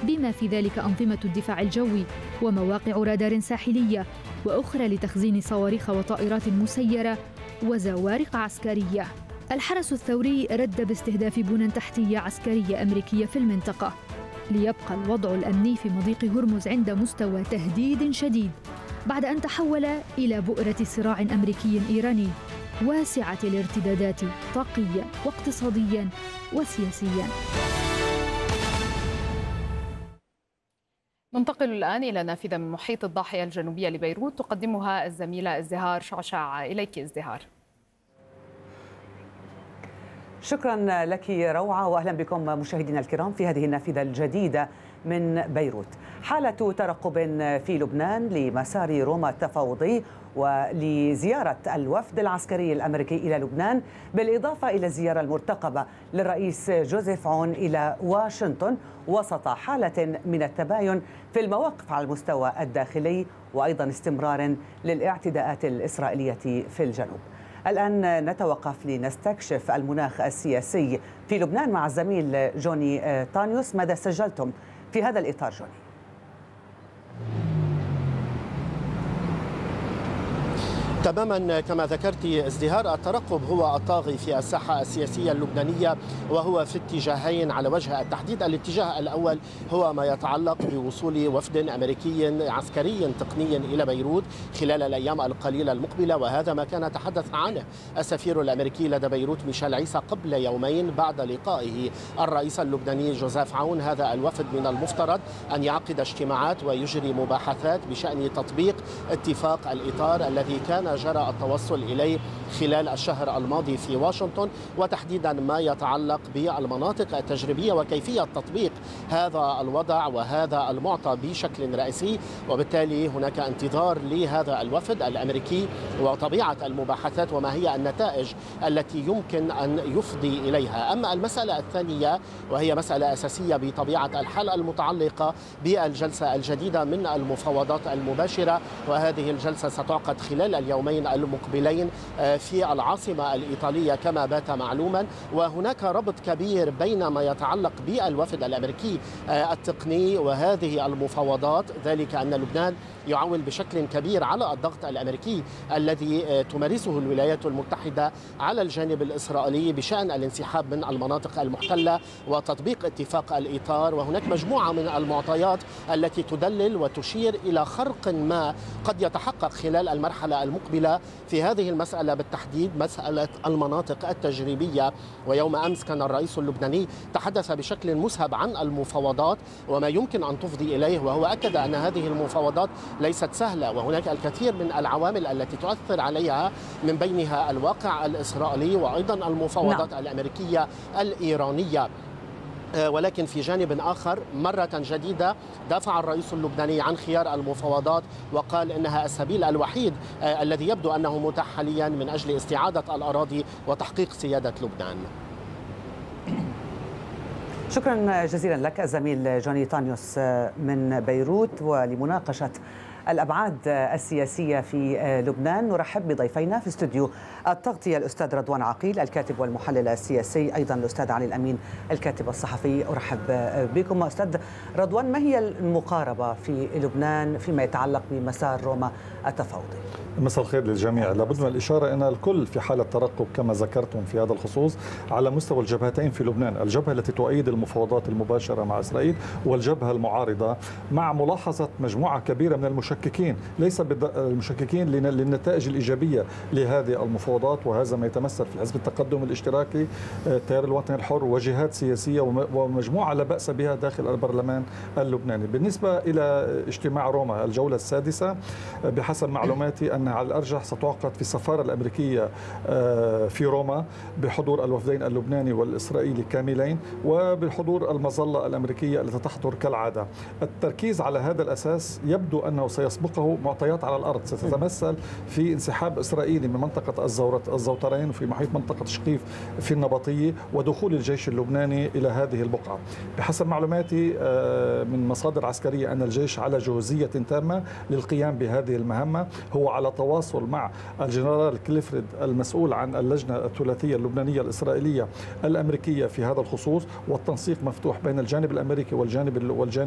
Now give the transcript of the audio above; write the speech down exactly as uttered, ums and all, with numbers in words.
بما في ذلك أنظمة الدفاع الجوي ومواقع رادار ساحلية وأخرى لتخزين صواريخ وطائرات مسيرة وزوارق عسكرية. الحرس الثوري رد باستهداف بنى تحتية عسكرية أمريكية في المنطقة، ليبقى الوضع الأمني في مضيق هرمز عند مستوى تهديد شديد بعد أن تحول إلى بؤرة صراع أمريكي إيراني واسعة الارتدادات طاقيا واقتصاديا وسياسيا. ننتقل الآن إلى نافذة من محيط الضاحية الجنوبية لبيروت تقدمها الزميلة ازدهار شعشاع. إليك ازدهار. شكرا لك روعة، وأهلا بكم مشاهدينا الكرام في هذه النافذة الجديدة من بيروت. حالة ترقب في لبنان لمسار روما التفاوضي ولزيارة الوفد العسكري الأمريكي إلى لبنان، بالإضافة إلى الزيارة المرتقبة للرئيس جوزيف عون إلى واشنطن، وسط حالة من التباين في المواقف على المستوى الداخلي وأيضا استمرار للاعتداءات الإسرائيلية في الجنوب. الآن نتوقف لنستكشف المناخ السياسي في لبنان مع الزميل جوني تانيوس. ماذا سجلتم في هذا الإطار جوني؟ تماما كما ذكرت ازدهار، الترقب هو الطاغي في الساحة السياسية اللبنانية، وهو في اتجاهين على وجه التحديد. الاتجاه الأول هو ما يتعلق بوصول وفد أمريكي عسكري تقني إلى بيروت خلال الأيام القليلة المقبلة، وهذا ما كان تحدث عنه السفير الأمريكي لدى بيروت ميشيل عيسى قبل يومين بعد لقائه الرئيس اللبناني جوزيف عون. هذا الوفد من المفترض أن يعقد اجتماعات ويجري مباحثات بشأن تطبيق اتفاق الإطار الذي كان جرى التوصل إليه خلال الشهر الماضي في واشنطن، وتحديدا ما يتعلق بالمناطق التجريبية وكيفية تطبيق هذا الوضع وهذا المعطى بشكل رئيسي. وبالتالي هناك انتظار لهذا الوفد الأمريكي وطبيعة المباحثات وما هي النتائج التي يمكن أن يفضي إليها. أما المسألة الثانية وهي مسألة أساسية بطبيعة الحال المتعلقة بالجلسة الجديدة من المفاوضات المباشرة، وهذه الجلسة ستعقد خلال اليومين المقبلين في العاصمة الإيطالية كما بات معلوما. وهناك ربط كبير بين ما يتعلق بالوفد الأمريكي التقني وهذه المفاوضات، ذلك أن لبنان يعول بشكل كبير على الضغط الأمريكي الذي تمارسه الولايات المتحدة على الجانب الإسرائيلي بشأن الانسحاب من المناطق المحتلة وتطبيق اتفاق الإطار. وهناك مجموعة من المعطيات التي تدلل وتشير إلى خرق ما قد يتحقق خلال المرحلة المقبلة في هذه المسألة، بالتحديد مسألة المناطق التجريبية. ويوم أمس كان الرئيس اللبناني تحدث بشكل مسهب عن المفاوضات وما يمكن أن تفضي إليه، وهو أكد أن هذه المفاوضات ليست سهلة وهناك الكثير من العوامل التي تؤثر عليها، من بينها الواقع الإسرائيلي وأيضا المفاوضات نعم. الأمريكية الإيرانية. ولكن في جانب آخر مرة جديدة دافع الرئيس اللبناني عن خيار المفاوضات وقال إنها السبيل الوحيد الذي يبدو أنه متاح حاليا من أجل استعادة الأراضي وتحقيق سيادة لبنان. شكرا جزيلا لك الزميل جوني تانيوس من بيروت. ولمناقشة الأبعاد السياسية في لبنان نرحب بضيفينا في استوديو التغطية الأستاذ رضوان عقيل الكاتب والمحلل السياسي، أيضا الأستاذ علي الأمين الكاتب الصحفي. أرحب بكم أستاذ رضوان. ما هي المقاربة في لبنان فيما يتعلق بمسار روما التفاوضي؟ مساء الخير للجميع. لابد من الإشارة أن الكل في حالة ترقب كما ذكرتم في هذا الخصوص على مستوى الجبهتين في لبنان، الجبهة التي تؤيد المفاوضات المباشرة مع إسرائيل والجبهة المعارضة، مع ملاحظة مجموعة كبيرة من المشككين، ليس المشككين للنتائج الإيجابية لهذه المفاوضات، وهذا ما يتمثل في حزب التقدم الاشتراكي، التيار الوطني الحر وجهات سياسية ومجموعة لا بأس بها داخل البرلمان اللبناني. بالنسبة إلى اجتماع روما الجولة السادسة، بحسب معلوماتي أن على الأرجح ستعقد في السفارة الأمريكية في روما بحضور الوفدين اللبناني والإسرائيلي كاملين وبحضور المظلة الأمريكية التي تحضر كالعادة. التركيز على هذا الأساس يبدو أنه سيسبقه معطيات على الأرض ستتمثل في انسحاب إسرائيلي من منطقة الزوترين وفي محيط منطقة شقيف في النبطية ودخول الجيش اللبناني إلى هذه البقعة. بحسب معلوماتي من مصادر عسكرية أن الجيش على جهوزية تامة للقيام بهذه المهمة. هو على تواصل مع الجنرال كليفريد المسؤول عن اللجنة الثلاثية اللبنانية الإسرائيلية الأمريكية في هذا الخصوص، والتنسيق مفتوح بين الجانب الأمريكي والجانب والجانب